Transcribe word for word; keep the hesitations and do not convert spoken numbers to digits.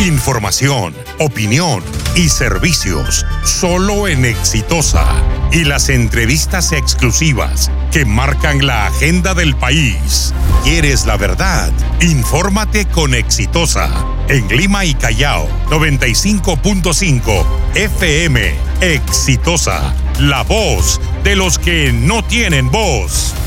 Información, opinión y servicios solo en Exitosa. Y las entrevistas exclusivas que marcan la agenda del país. ¿Quieres la verdad? Infórmate con Exitosa. En Lima y Callao, noventa y cinco punto cinco F M. Exitosa, la voz de los que no tienen voz.